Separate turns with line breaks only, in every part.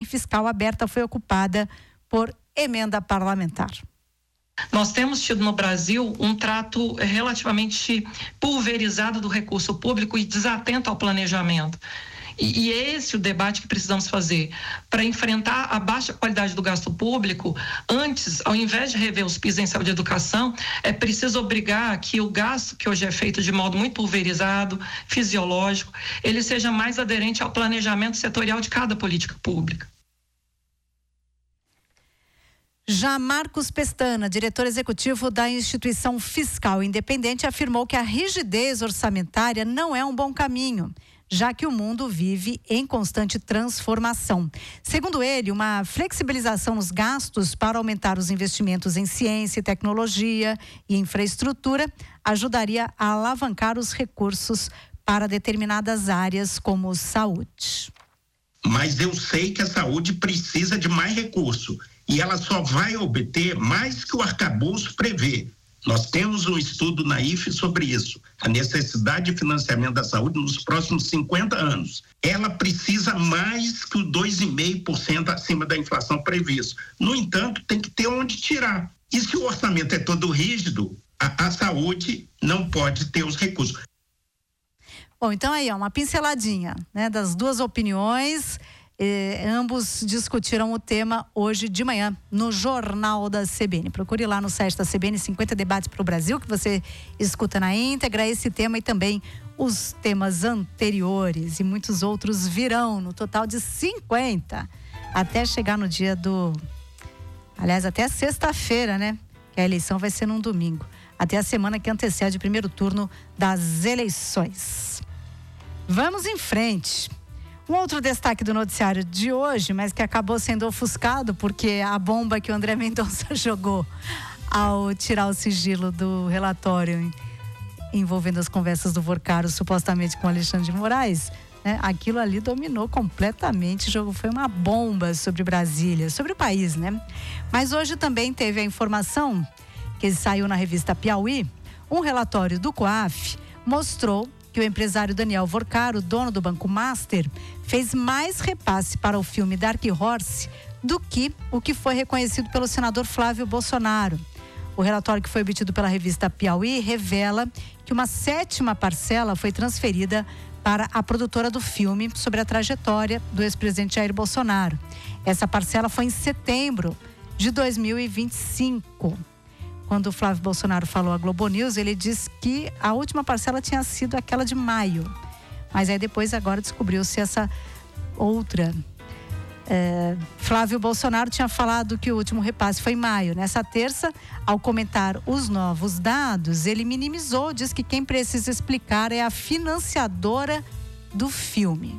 fiscal aberta foi ocupada por emenda parlamentar.
Nós temos tido no Brasil um trato relativamente pulverizado do recurso público e desatento ao planejamento. E é esse o debate que precisamos fazer. Para enfrentar a baixa qualidade do gasto público, antes, ao invés de rever os PIS em saúde e educação, é preciso obrigar que o gasto que hoje é feito de modo muito pulverizado, fisiológico, ele seja mais aderente ao planejamento setorial de cada política pública.
Já Marcos Pestana, diretor executivo da Instituição Fiscal Independente, afirmou que a rigidez orçamentária não é um bom caminho, já que o mundo vive em constante transformação. Segundo ele, uma flexibilização nos gastos para aumentar os investimentos em ciência, tecnologia e infraestrutura ajudaria a alavancar os recursos para determinadas áreas como saúde.
Mas eu sei que a saúde precisa de mais recurso e ela só vai obter mais que o arcabouço prevê. Nós temos um estudo na IFE sobre isso, a necessidade de financiamento da saúde nos próximos 50 anos. Ela precisa mais que o 2,5% acima da inflação previsto. No entanto, tem que ter onde tirar. E se o orçamento é todo rígido, a saúde não pode ter os recursos.
Bom, então aí, uma pinceladinha, né, das duas opiniões. Ambos discutiram o tema hoje de manhã no Jornal da CBN. Procure lá no site da CBN 50 Debates para o Brasil, que você escuta na íntegra esse tema e também os temas anteriores. E muitos outros virão, no total de 50, até chegar no dia aliás, até sexta-feira, né? Que a eleição vai ser num domingo. Até a semana que antecede o primeiro turno das eleições. Vamos em frente. Um outro destaque do noticiário de hoje, mas que acabou sendo ofuscado porque a bomba que o André Mendonça jogou ao tirar o sigilo do relatório envolvendo as conversas do Vorcaro supostamente com Alexandre de Moraes, né? Aquilo ali dominou completamente o jogo, foi uma bomba sobre Brasília, sobre o país, né? Mas hoje também teve a informação que saiu na revista Piauí, um relatório do COAF mostrou que o empresário Daniel Vorcaro, dono do Banco Master, fez mais repasse para o filme Dark Horse do que o que foi reconhecido pelo senador Flávio Bolsonaro. O relatório que foi obtido pela revista Piauí revela que uma 7ª parcela foi transferida para a produtora do filme sobre a trajetória do ex-presidente Jair Bolsonaro. Essa parcela foi em setembro de 2025. Quando o Flávio Bolsonaro falou à Globo News, ele disse que a última parcela tinha sido aquela de maio. Mas aí depois agora descobriu-se essa outra. Flávio Bolsonaro tinha falado que o último repasse foi em maio. Nessa terça, ao comentar os novos dados, ele minimizou, diz que quem precisa explicar é a financiadora do filme.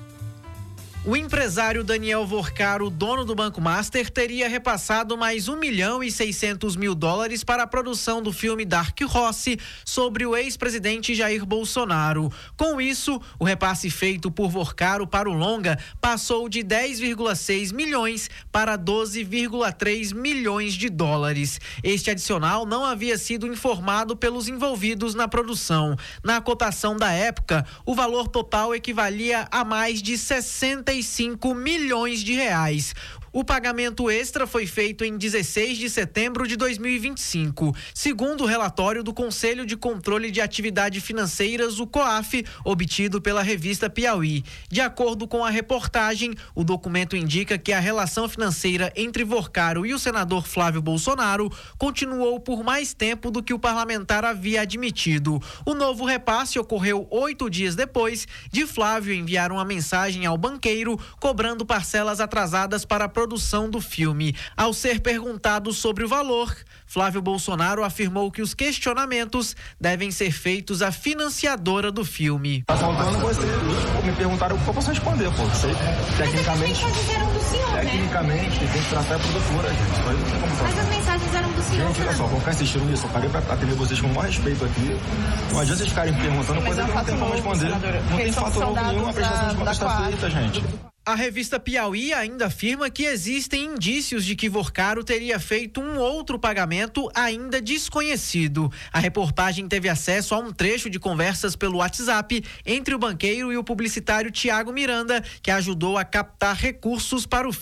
O empresário Daniel Vorcaro, dono do Banco Master, teria repassado mais $1.600.000 para a produção do filme Dark Horse sobre o ex-presidente Jair Bolsonaro. Com isso, o repasse feito por Vorcaro para o longa passou de 10,6 milhões para 12,3 milhões de dólares. Este adicional não havia sido informado pelos envolvidos na produção. Na cotação da época, o valor total equivalia a mais de 65 milhões de reais. O pagamento extra foi feito em 16 de setembro de 2025, segundo o relatório do Conselho de Controle de Atividades Financeiras, o COAF, obtido pela revista Piauí. De acordo com a reportagem, o documento indica que a relação financeira entre Vorcaro e o senador Flávio Bolsonaro continuou por mais tempo do que o parlamentar havia admitido. O novo repasse ocorreu 8 dias depois de Flávio enviar uma mensagem ao banqueiro cobrando parcelas atrasadas para a produção do filme. Ao ser perguntado sobre o valor, Flávio Bolsonaro afirmou que os questionamentos devem ser feitos à financiadora do filme.
Tá faltando você, me perguntaram o que eu posso responder, pô. Tecnicamente, tecnicamente tem que tratar a produtora, gente.
Mas as mensagens eram do senhor.
Gente, olha só, vou ficar insistindo nisso. Eu parei pra atender vocês com o maior respeito aqui. Não adianta vocês ficarem perguntando coisa que não tem como responder. Não tem fato novo nenhum, a prestação de contas está feita, gente.
A revista Piauí ainda afirma que existem indícios de que Vorcaro teria feito um outro pagamento ainda desconhecido. A reportagem teve acesso a um trecho de conversas pelo WhatsApp entre o banqueiro e o publicitário Tiago Miranda, que ajudou a captar recursos para o